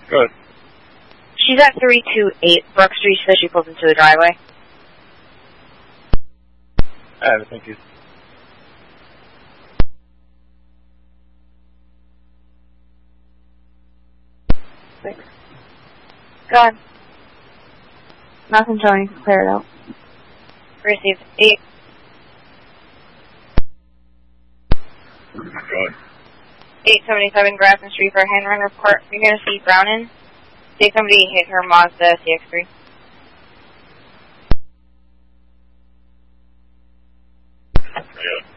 Good. She's at 328 Brook Street. She says she pulled into the driveway. Thank you. Thanks. Go ahead. Nothing showing. Clear it out. Received. 8. Good. 877 Grafton Street for a hand run report. You're going to see Brownin. Say somebody hit her Mazda CX-3. Yeah.